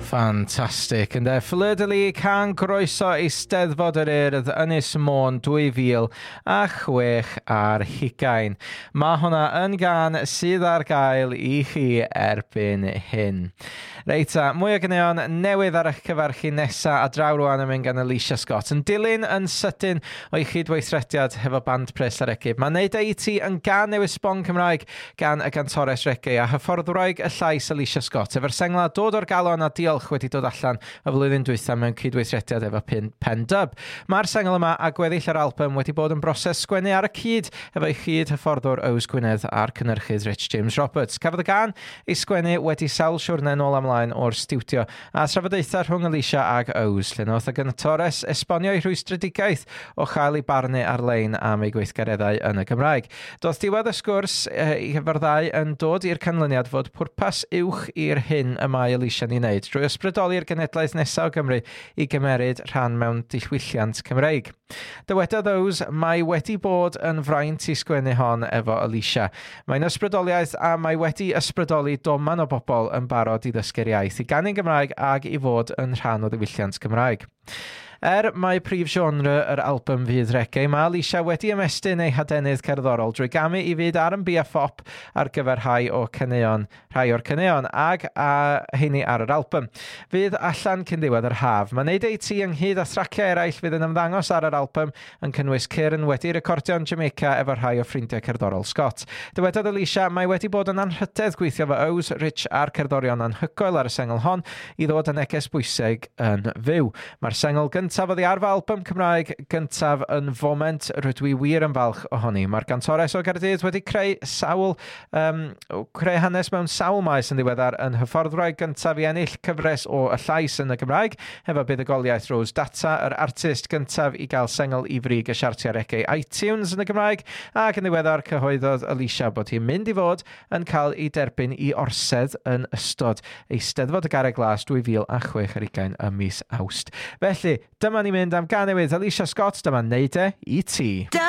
Ffantastig. Ynde, Fleur-de-Lis can groeso i Steddfod yr Urdd Ynys Môn 2026 ar 20. Mae hwnna yn gan sydd ar gael i chi erbyn hyn. Reita, mwy o gyneuon newydd ar eich cyfarchu nesa a draw rwan yn mynd gan Alicia Scott. Yn dilyn yn sydyn o'i chydweithrediad hefo band Pres ar Egib. Mae'n neud ei ti yn gan newid sbon Cymraeg gan y gantores reggae a hyfforddwraig y llais Alicia Scott. Efo'r sengla dod o'r galon a diolch wedi dod allan y flwyddyn dwytha mewn cydweithrediad efo Pen Dub. Mae'r sengl yma a gweddill yr album wedi bod yn broses sgwennu ar y cyd efo ei chyd hyfforddwr Ows Gwynedd a'r cynhyrchydd Rich James Roberts. Cafodd y gan ei sgwennu wedi sawl siwrne nôl amlaen o'r stiwdio a trafodaethau rhwng Alicia ag Ows, lle noth y gynhyrtores esbonio ei rhwystredigaeth o chael ei barnu ar-lein am ei gweithgareddau yn y Gymraeg. Doedd diwedd y sgwrs i efo'r ddau yn dod i'r canlyniad fod pwrpas uwch i'r hyn y mae Alicia ni wneud, drwy ysbrydoli'r genedlaeth nesaf o Gymru i gymeryd rhan mewn dillwylliant Cymreig. Dywedodd Ows mae wedi bod yn fraint i sgwennu hon efo Alicia. Mae'n ysbrydoliaeth a mae wedi ysbrydoli doman o bobl yn barod i ddysgu'r iaith i gannu'n Gymraeg ag i fod yn rhan o ddiwylliant Cymraeg. Mae prif genre yr album fydd reggae, mae Alicia wedi ymestyn ei hadenydd cerddorol drwy gamu i fyd R&B a phop ar gyfer rhai o'r caneuon ag heini ar yr album. Fydd allan cyn diwedd yr haf. Mae'n neud ei ti ynghyd â thraciau eraill fydd yn ymddangos ar yr album yn cynnwys Cyrn wedi recordio'n Jamaica efo rhai o ffrindiau cerddorol Scott. Dywedodd Alicia mae wedi bod yn anrhydedd gweithio fo Ows, Rich a'r cerddorion anhygoel ar y sengl hon i ddod yn neges bwysig yn fyw. Mae'r sengl gyntaf oddi arfa album Cymraeg gyntaf yn foment rydw i wir yn falch ohoni. Mae'r gantores o Gaerdydd wedi creu hanes mewn sawl maes yn ddiweddar yn hyfforddwraig gyntaf i ennill cyfres o y llais yn y Gymraeg, hefo buddugoliaeth Rose Data, yr artist gyntaf i gael sengl i frig y siartiau reggae iTunes yn y Gymraeg, ac yn ddiweddar cyhoeddodd Alicia bod hi'n mynd i fod yn cael ei derbyn i orsedd yn ystod ei Steddfod y Garreg Glas 2026 ym mis Awst. Felly, dyma ni'n mynd am gan newydd Alicia Scott, dyma'n neud e i ti.